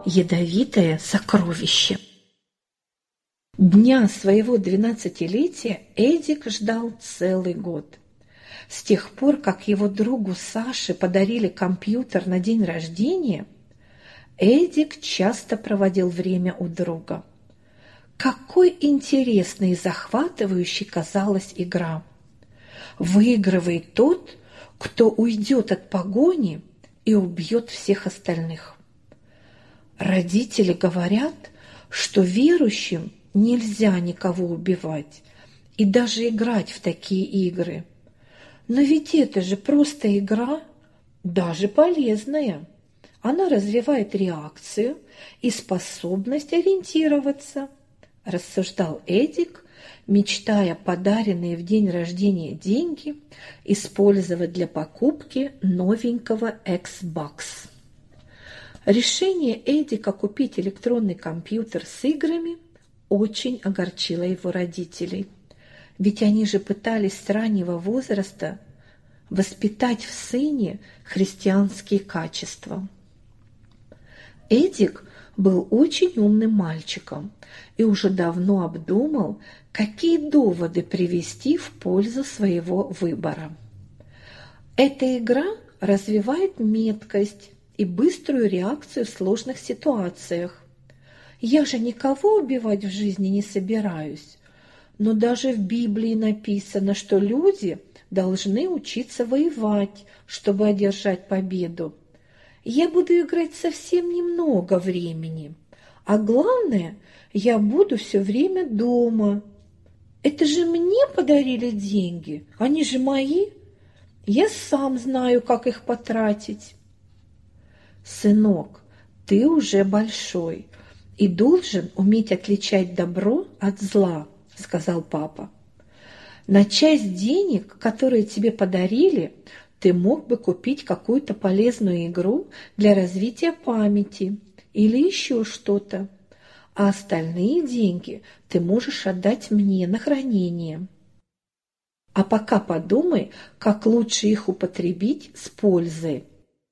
ядовитое сокровище. Дня своего 12-летия Эдик ждал целый год. С тех пор, как его другу Саше подарили компьютер на день рождения, Эдик часто проводил время у друга. Какой интересной и захватывающей казалась игра! Выигрывает тот, кто уйдет от погони и убьет всех остальных. Родители говорят, что верующим нельзя никого убивать и даже играть в такие игры. Но ведь это же просто игра, даже полезная. Она развивает реакцию и способность ориентироваться, рассуждал Эдик, мечтая подаренные в день рождения деньги использовать для покупки новенького Xbox. Решение Эдика купить электронный компьютер с играми очень огорчило его родителей, ведь они же пытались с раннего возраста воспитать в сыне христианские качества. Эдик был очень умным мальчиком и уже давно обдумал, какие доводы привести в пользу своего выбора. Эта игра развивает меткость и быструю реакцию в сложных ситуациях. Я же никого убивать в жизни не собираюсь, но даже в Библии написано, что люди должны учиться воевать, чтобы одержать победу. Я буду играть совсем немного времени, а главное, я буду все время дома. Это же мне подарили деньги, они же мои. Я сам знаю, как их потратить. Сынок, ты уже большой и должен уметь отличать добро от зла, сказал папа. На часть денег, которые тебе подарили, ты мог бы купить какую-то полезную игру для развития памяти или еще что-то, а остальные деньги ты можешь отдать мне на хранение. А пока подумай, как лучше их употребить с пользой.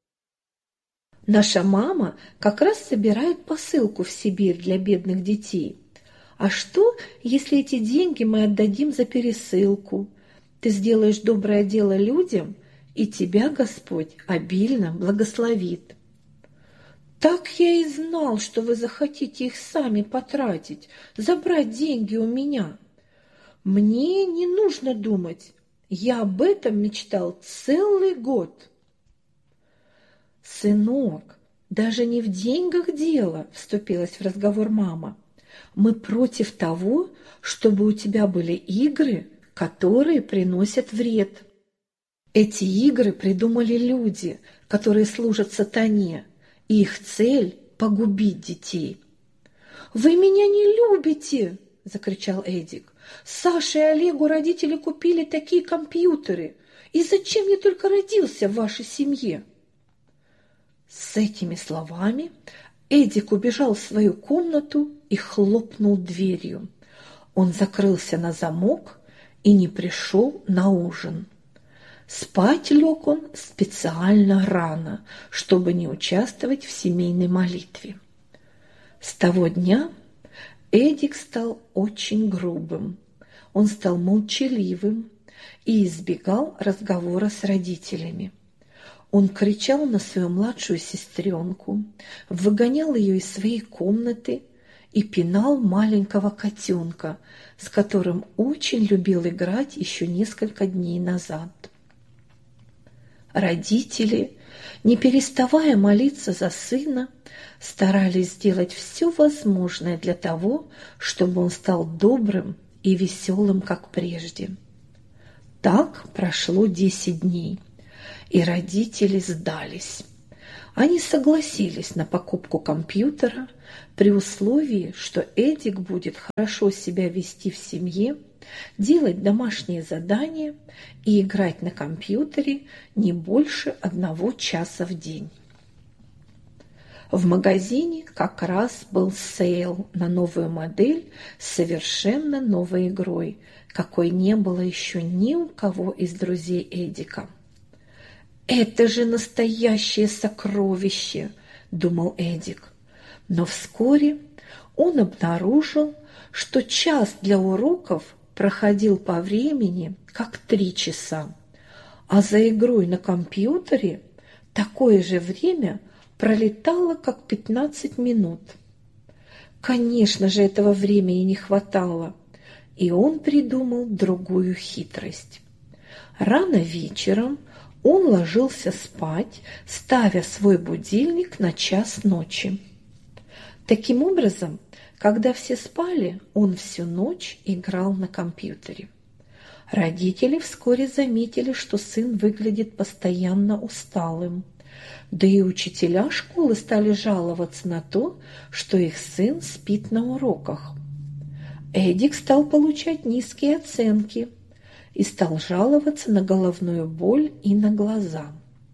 Наша мама как раз собирает посылку в Сибирь для бедных детей. А что, если эти деньги мы отдадим за пересылку? Ты сделаешь доброе дело людям, и тебя Господь обильно благословит. Так я и знал, что вы захотите их сами потратить, забрать деньги у меня. Мне не нужно думать, я об этом мечтал целый год. Сынок, даже не в деньгах дело, вступилась в разговор мама. Мы против того, чтобы у тебя были игры, которые приносят вред. Эти игры придумали люди, которые служат сатане, и их цель – погубить детей. «Вы меня не любите!» – закричал Эдик. «Саше и Олегу родители купили такие компьютеры. И зачем я только родился в вашей семье?» С этими словами Эдик убежал в свою комнату и хлопнул дверью. Он закрылся на замок и не пришел на ужин. Спать лег он специально рано, чтобы не участвовать в семейной молитве. С того дня Эдик стал очень грубым. Он стал молчаливым и избегал разговора с родителями. Он кричал на свою младшую сестренку, выгонял ее из своей комнаты и пинал маленького котенка, с которым очень любил играть еще несколько дней назад. Родители, не переставая молиться за сына, старались сделать все возможное для того, чтобы он стал добрым и веселым, как прежде. Так прошло 10 дней, и родители сдались. Они согласились на покупку компьютера при условии, что Эдик будет хорошо себя вести в семье, делать домашние задания и играть на компьютере не больше 1 часа в день. В магазине как раз был сейл на новую модель с совершенно новой игрой, какой не было еще ни у кого из друзей Эдика. «Это же настоящее сокровище!» – думал Эдик. Но вскоре он обнаружил, что час для уроков проходил по времени как 3 часа, а за игрой на компьютере такое же время пролетало как 15 минут. Конечно же, этого времени не хватало, и он придумал другую хитрость. Рано вечером он ложился спать, ставя свой будильник на 1:00 ночи. Таким образом, когда все спали, он всю ночь играл на компьютере. Родители вскоре заметили, что сын выглядит постоянно усталым. Да и учителя школы стали жаловаться на то, что их сын спит на уроках. Эдик стал получать низкие оценки и стал жаловаться на головную боль и на глаза.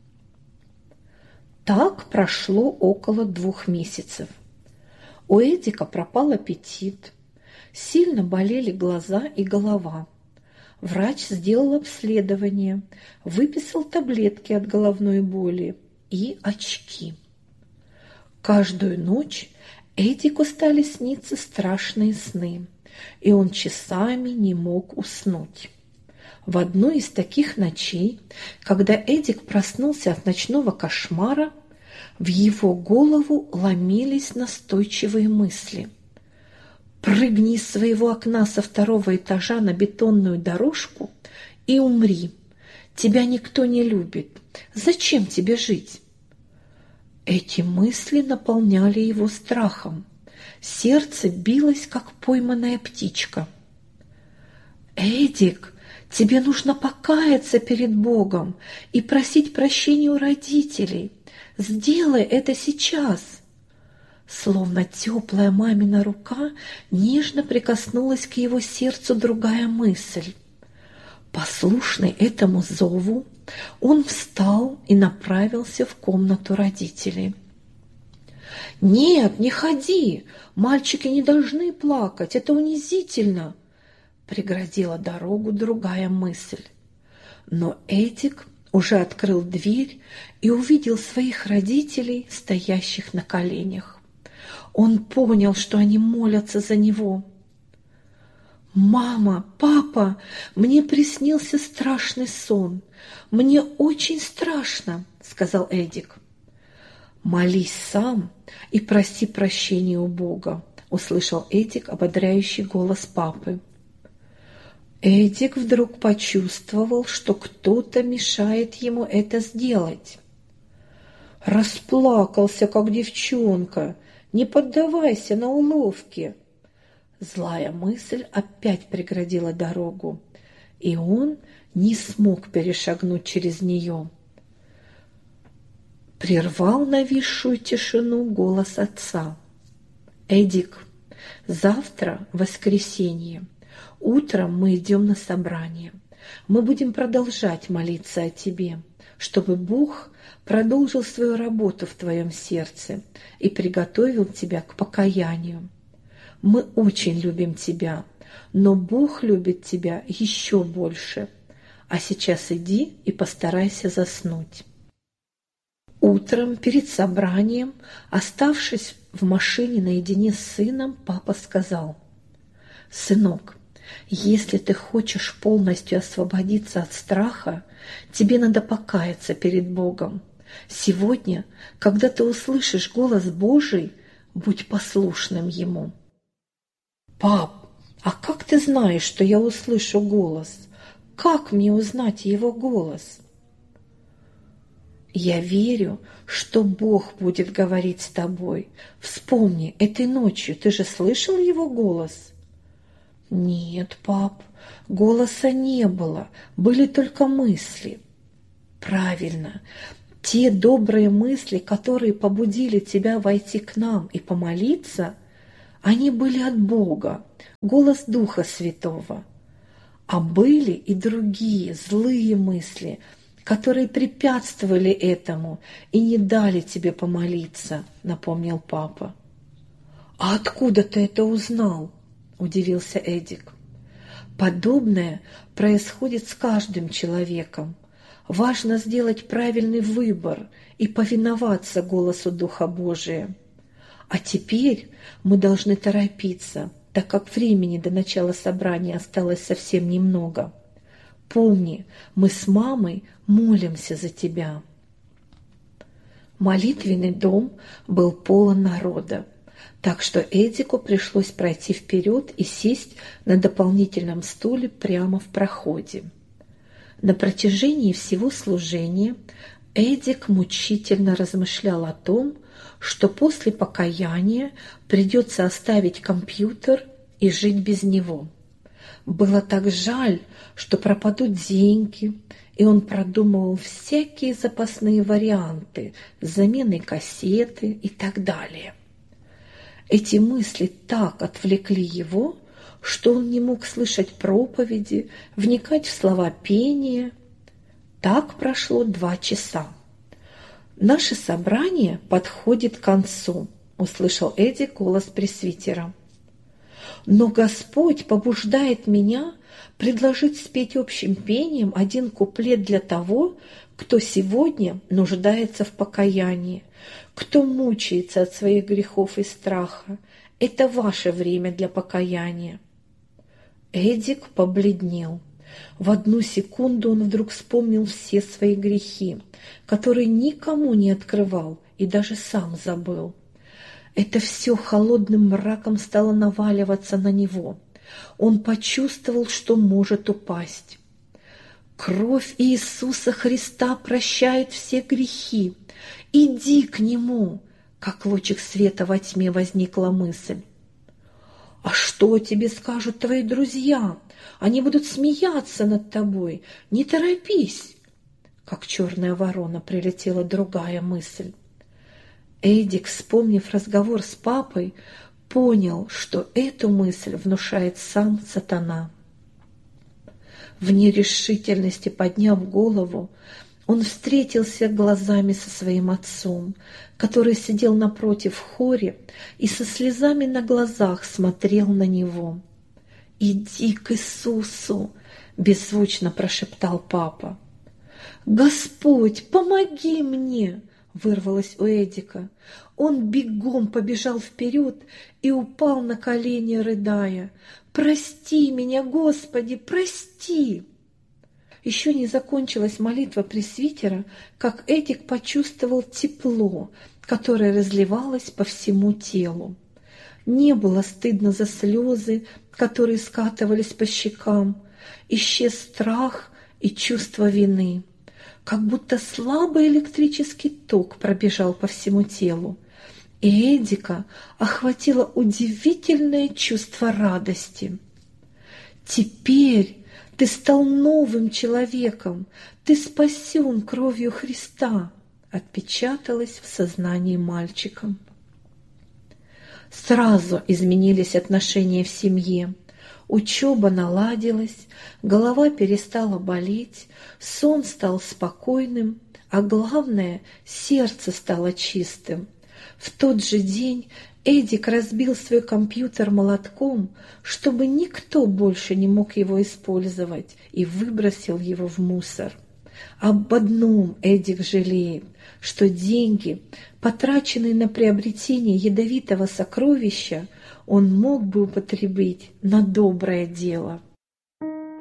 Так прошло около 2 месяцев. У Эдика пропал аппетит, сильно болели глаза и голова. Врач сделал обследование, выписал таблетки от головной боли и очки. Каждую ночь Эдику стали сниться страшные сны, и он часами не мог уснуть. В одну из таких ночей, когда Эдик проснулся от ночного кошмара, в его голову ломились настойчивые мысли. «Прыгни из своего окна со 2-го этажа на бетонную дорожку и умри. Тебя никто не любит. Зачем тебе жить?» Эти мысли наполняли его страхом. Сердце билось, как пойманная птичка. «Эдик, тебе нужно покаяться перед Богом и просить прощения у родителей. Сделай это сейчас!» Словно теплая мамина рука нежно прикоснулась к его сердцу другая мысль. Послушный этому зову, он встал и направился в комнату родителей. «Нет, не ходи! Мальчики не должны плакать, это унизительно!» Преградила дорогу другая мысль. Но Эдик уже открыл дверь и увидел своих родителей, стоящих на коленях. Он понял, что они молятся за него. «Мама, папа, мне приснился страшный сон. Мне очень страшно», — сказал Эдик. «Молись сам и проси прощения у Бога», — услышал Эдик ободряющий голос папы. Эдик вдруг почувствовал, что кто-то мешает ему это сделать. Расплакался, как девчонка. «Не поддавайся на уловки!» Злая мысль опять преградила дорогу, и он не смог перешагнуть через нее. Прервал нависшую тишину голос отца. «Эдик, завтра воскресенье. Утром мы идем на собрание. Мы будем продолжать молиться о тебе, чтобы Бог продолжил свою работу в твоем сердце и приготовил тебя к покаянию. Мы очень любим тебя, но Бог любит тебя еще больше. А сейчас иди и постарайся заснуть». Утром перед собранием, оставшись в машине наедине с сыном, папа сказал: «Сынок, если ты хочешь полностью освободиться от страха, тебе надо покаяться перед Богом. Сегодня, когда ты услышишь голос Божий, будь послушным Ему». «Пап, а как ты знаешь, что я услышу голос? Как мне узнать Его голос?» «Я верю, что Бог будет говорить с тобой. Вспомни, этой ночью ты же слышал Его голос?» «Нет, пап, голоса не было, были только мысли». «Правильно, те добрые мысли, которые побудили тебя войти к нам и помолиться, они были от Бога, голос Духа Святого. А были и другие злые мысли, которые препятствовали этому и не дали тебе помолиться», — напомнил папа. «А откуда ты это узнал?» — удивился Эдик. «Подобное происходит с каждым человеком. Важно сделать правильный выбор и повиноваться голосу Духа Божия. А теперь мы должны торопиться, так как времени до начала собрания осталось совсем немного. Помни, мы с мамой молимся за тебя». Молитвенный дом был полон народа, так что Эдику пришлось пройти вперед и сесть на дополнительном стуле прямо в проходе. На протяжении всего служения Эдик мучительно размышлял о том, что после покаяния придется оставить компьютер и жить без него. Было так жаль, что пропадут деньги, и он продумывал всякие запасные варианты замены кассеты и так далее. Эти мысли так отвлекли его, что он не мог слышать проповеди, вникать в слова пения. Так прошло 2 часа. «Наше собрание подходит к концу», — услышал Эдик голос пресвитера. «Но Господь побуждает меня предложить спеть общим пением один куплет для того, кто сегодня нуждается в покаянии, кто мучается от своих грехов и страха. Это ваше время для покаяния». Эдик побледнел. В одну секунду он вдруг вспомнил все свои грехи, которые никому не открывал и даже сам забыл. Это все холодным мраком стало наваливаться на него. Он почувствовал, что может упасть. «Кровь Иисуса Христа прощает все грехи. Иди к Нему!» Как лучик света во тьме возникла мысль. «А что о тебе скажут твои друзья? Они будут смеяться над тобой. Не торопись!» Как черная ворона прилетела другая мысль. Эдик, вспомнив разговор с папой, понял, что эту мысль внушает сам сатана. В нерешительности подняв голову, он встретился глазами со своим отцом, который сидел напротив в хоре и со слезами на глазах смотрел на него. «Иди к Иисусу!» – беззвучно прошептал папа. «Господь, помоги мне!» – вырвалось у Эдика. Он бегом побежал вперед и упал на колени, рыдая. «Прости меня, Господи, прости!» Еще не закончилась молитва пресвитера, как Эдик почувствовал тепло, которое разливалось по всему телу. Не было стыдно за слезы, которые скатывались по щекам. Исчез страх и чувство вины. Как будто слабый электрический ток пробежал по всему телу. И Эдика охватило удивительное чувство радости. «Теперь ты стал новым человеком, ты спасен кровью Христа», отпечаталось в сознании мальчика. Сразу изменились отношения в семье. Учеба наладилась, голова перестала болеть, сон стал спокойным, а главное, сердце стало чистым. В тот же день Эдик разбил свой компьютер молотком, чтобы никто больше не мог его использовать, и выбросил его в мусор. Об одном Эдик жалеет, что деньги, потраченные на приобретение ядовитого сокровища, он мог бы употребить на доброе дело.